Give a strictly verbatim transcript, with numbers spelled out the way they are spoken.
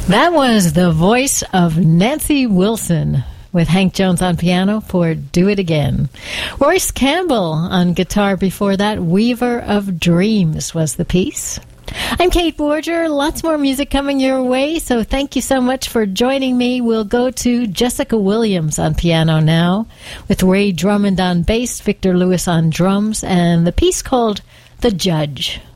That was the voice of Nancy Wilson with Hank Jones on piano for Do It Again. Royce Campbell on guitar before that. Weaver of Dreams was the piece. I'm Kate Borger. Lots more music coming your way, so thank you so much for joining me. We'll go to Jessica Williams on piano now, with Ray Drummond on bass, Victor Lewis on drums, and the piece called The Judge.